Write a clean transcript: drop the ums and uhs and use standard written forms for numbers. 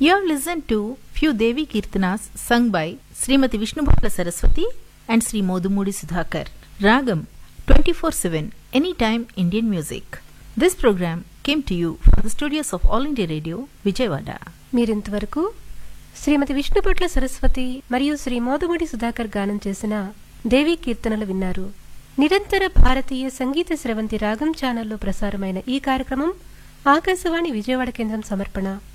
You have listened to few Devi Kirtanas sung by Srimati Vishnubhatla Saraswati and Sri Modumudi Sudhakar. Ragam 24/7 Anytime Indian Music. This program came to you from the studios of All India Radio, Vijayawada. మీరింతవరకు శ్రీమతి విష్ణుపట్ల సరస్వతి మరియు శ్రీ మోదుముడి సుధాకర్ గానం చేసిన దేవీ కీర్తనలు విన్నారు. నిరంతర భారతీయ సంగీత స్రవంతి రాగం ఛానల్లో ప్రసారమైన ఈ కార్యక్రమం ఆకాశవాణి విజయవాడ కేంద్రం సమర్పణ.